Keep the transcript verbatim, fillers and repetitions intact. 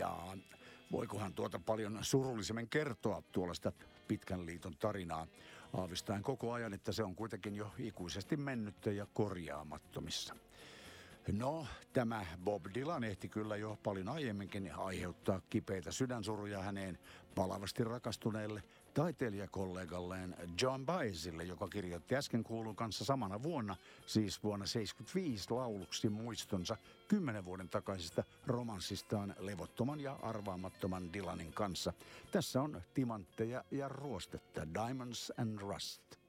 Ja voikohan tuota paljon surullisemmin kertoa tuollaista pitkän liiton tarinaa, aavistaen koko ajan, että se on kuitenkin jo ikuisesti mennyttä ja korjaamattomissa. No, tämä Bob Dylan ehti kyllä jo paljon aiemminkin aiheuttaa kipeitä sydänsuruja häneen palavasti rakastuneelle taiteilijakollegalleen John Baezille, joka kirjoitti äsken kuulun kanssa samana vuonna, siis vuonna seitsemänkymmentäviisi lauluksi muistonsa kymmenen vuoden takaisesta romanssistaan levottoman ja arvaamattoman Dylanin kanssa. Tässä on timantteja ja ruostetta, Diamonds and Rust.